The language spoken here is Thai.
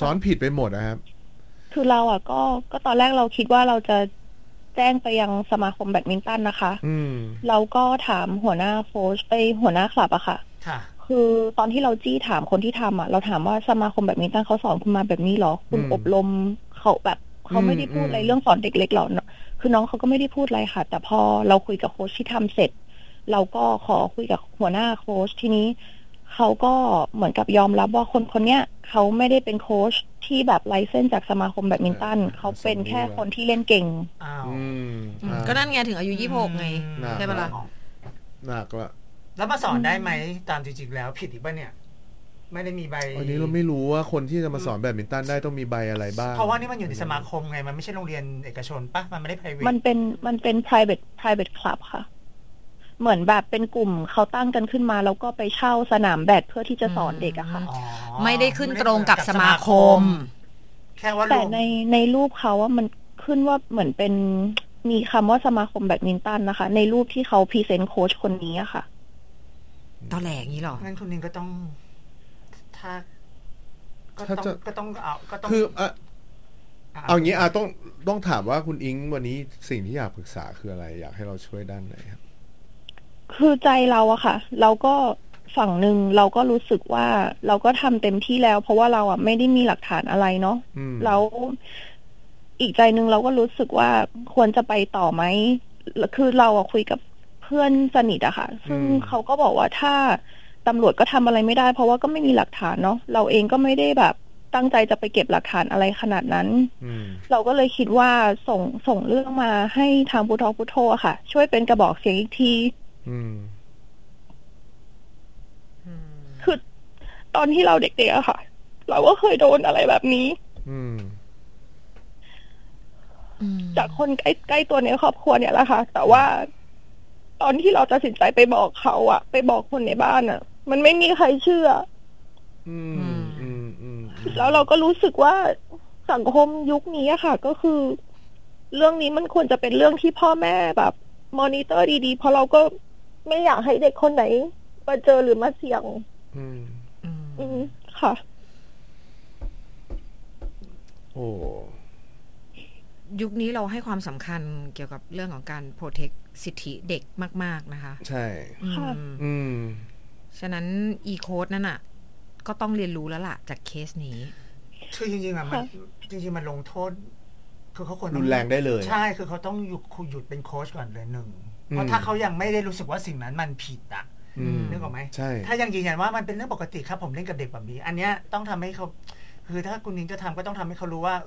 สอนผิดไปหมดนะครับคือเราอ่ะก็ตอนแรกเราคิดว่าเราจะแจ้งไปยังสมาคมแบดมินตันนะคะเราก็ถามหัวหน้าโค้ชหัวหน้าคลับอะค่ะคือตอนที่เราจี้ถามคนที่ทำอะเราถามว่าสมาคมแบดมินตันเขาสอนคุณมาแบบนี้หรอคุณอบรมเขาแบบเขาไม่ได้พูดอะไรเรื่องสอนเด็กเล็กหรอคือน้องเขาก็ไม่ได้พูดอะไรค่ะแต่พอเราคุยกับโค้ชที่ทำเสร็จเราก็ขอคุยกับหัวหน้าโค้ชทีนี้เขาก็เหมือนกับยอมรับว่าคนเนี้ยเขาไม่ได้เป็นโค้ชที่แบบไลเซนส์จากสมาคมแบดมินตันเขาเป็นแค่คนที่เล่นเก่งก็นั่นไงถึงอายุ26ไงใช่ปะล่ะหนักละแล้วมาสอนได้ไหมตามจริงๆแล้วผิดอีกป่ะเนี่ยไม่ได้มีใบอันนี้เราไม่รู้ว่าคนที่จะมาสอนแบดมินตันได้ต้องมีใบอะไรบ้างเพราะว่านี่มันอยู่ในสมาคมไงมันไม่ใช่โรงเรียนเอกชนป่ะมันไม่ได้ private มันเป็น private club ค่ะเหมือนแบบเป็นกลุ่มเขาตั้งกันขึ้นมาแล้วก็ไปเช่าสนามแบดเพื่อที่จะสอนเด็กอะค่ะไม่ได้ขึ้นตรงกับสมาคมแค่ว่าแต่ในรูปเขาว่ามันขึ้นว่าเหมือนเป็นมีคำว่าสมาคมแบดมินตันนะคะในรูปที่เขาพรีเซนต์โค้ชคนนี้อะค่ะตอแหลอย่างนี้หรองั้นคุณนินก็ต้องถ้าก็ต้องคือเอางี้ต้องถามว่าคุณอิงวันนี้สิ่งที่อยากปรึกษาคืออะไรอยากให้เราช่วยด้านไหนครับคือใจเราอะค่ะเราก็ฝั่งหนึ่งเราก็รู้สึกว่าเราก็ทำเต็มที่แล้วเพราะว่าเราอะไม่ได้มีหลักฐานอะไรเนาะแล้วอีกใจหนึ่งเราก็รู้สึกว่าควรจะไปต่อไหมคือเราอะคุยกับเพื่อนสนิทอะค่ะซึ่งเขาก็บอกว่าถ้าตำรวจก็ทำอะไรไม่ได้เพราะว่าก็ไม่มีหลักฐานเนาะเราเองก็ไม่ได้แบบตั้งใจจะไปเก็บหลักฐานอะไรขนาดนั้นเราก็เลยคิดว่าส่งเรื่องมาให้ทางพุทโธค่ะช่วยเป็นกระบอกเสียงอีกทีคือตอนที่เราเด็กๆอะค่ะเราก็เคยโดนอะไรแบบนี้จากคนใกล้ตัวในครอบครัวเนี่ยแหละค่ะแต่ว่าตอนที่เราตัดสินใจไปบอกเขาอะไปบอกคนในบ้านอะมันไม่มีใครเชื่อแล้วเราก็รู้สึกว่าสังคมยุคนี้อะค่ะก็คือเรื่องนี้มันควรจะเป็นเรื่องที่พ่อแม่แบบมอนิเตอร์ดีๆเพราะเราก็ไม่อยากให้เด็กคนไหนมาเจอหรือมาเสี่ยงค่ะโอ้ยุคนี้เราให้ความสำคัญเกี่ยวกับเรื่องของการโปรเทคสิทธิเด็กมากๆนะคะใช่ค่ะฉะนั้นอีโค้ดนั่นอ่ะก็ต้องเรียนรู้แล้วล่ะจากเคสนี้คือจริงๆอ่ะมันจริงๆมันลงโทษคือเขาควรรุนแรงได้เลยใช่คือเขาต้องหยุดเป็นโค้ชก่อนเลยหนึ่งเพราะถ้าเขายังไม่ได้รู้สึกว่าสิ่งนั้นมันผิดอ่ะนึกออกไหมใช่ถ้ายังยืนยันว่ามันเป็นเรื่องปกติครับผมเล่นกับเด็กแบบนี้อันเนี้ยต้องทำให้เขาคือถ้าคุณนินจะทำก็ต้องทำให้เขารู้ว่า